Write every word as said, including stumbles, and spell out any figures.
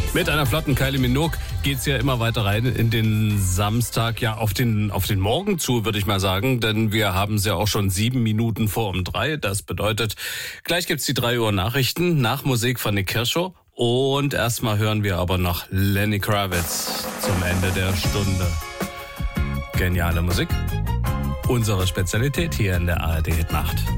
Mit einer flotten Kylie Minogue geht's ja immer weiter rein in den Samstag, ja auf den auf den Morgen zu, würde ich mal sagen, denn wir haben es ja auch schon sieben Minuten vor um drei. Das bedeutet, gleich gibt's die drei Uhr Nachrichten nach Musik von Nick Kershaw und erstmal hören wir aber noch Lenny Kravitz zum Ende der Stunde. Geniale Musik, unsere Spezialität hier in der A R D Hit Nacht.